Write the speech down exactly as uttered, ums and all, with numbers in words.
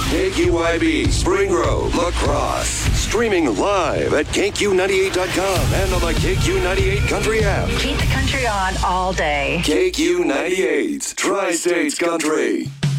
K Q Y B, Spring Grove, La Crosse. Streaming live at K Q ninety-eight dot com and on the K Q ninety-eight Country app. Keep the country on all day. K Q ninety-eight, Tri-States Country.